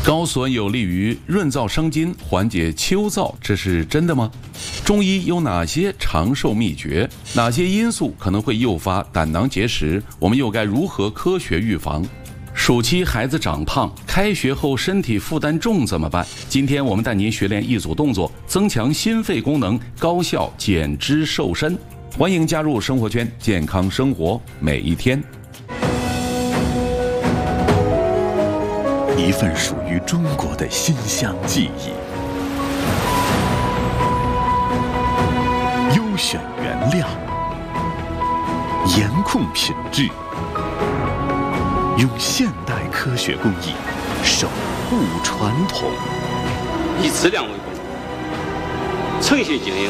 高笋有利于润燥生津，缓解秋燥，这是真的吗？中医有哪些长寿秘诀？哪些因素可能会诱发胆囊结石？我们又该如何科学预防？暑期孩子长胖，开学后身体负担重怎么办？今天我们带您学练一组动作，增强心肺功能，高效减脂瘦身。欢迎加入生活圈，健康生活每一天。 一份属于中国的馨香记忆，优选原料，严控品质，用现代科学工艺守护传统。 以质量为本，诚信经营，